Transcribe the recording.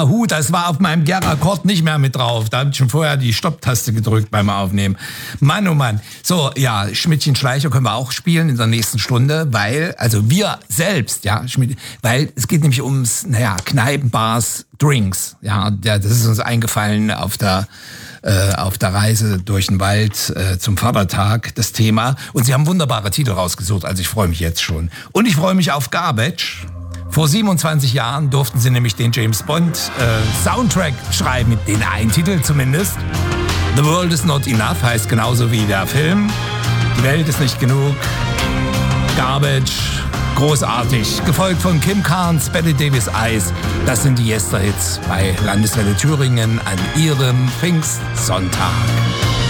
Das war auf meinem Gera-Akkord nicht mehr mit drauf. Da habe ich schon vorher die Stopptaste gedrückt beim Aufnehmen. Mann, oh Mann. So, ja, Schmidtchen Schleicher können wir auch spielen in der nächsten Stunde, weil, also wir selbst, ja, weil es geht nämlich ums, Kneipen, Bars, Drinks. Ja, das ist uns eingefallen auf der Reise durch den Wald zum Vatertag, das Thema. Und sie haben wunderbare Titel rausgesucht, also ich freue mich jetzt schon. Und ich freue mich auf Garbage. Vor 27 Jahren durften sie nämlich den James Bond Soundtrack schreiben, den einen Titel zumindest. The World is Not Enough heißt genauso wie der Film. Die Welt ist nicht genug. Garbage, großartig. Gefolgt von Kim Carnes, Betty Davis Eyes. Das sind die Yester-Hits bei Landeswelle Thüringen an ihrem Pfingstsonntag.